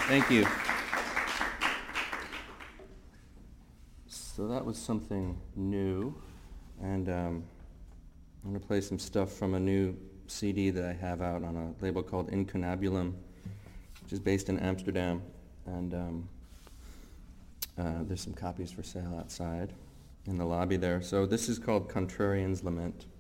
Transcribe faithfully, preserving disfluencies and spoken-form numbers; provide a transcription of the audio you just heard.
Thank you. So that was something new, and um, I'm going to play some stuff from a new C D that I have out on a label called Incunabulum, which is based in Amsterdam, and um, uh, there's some copies for sale outside in the lobby there. So this is called Contrarian's Lament.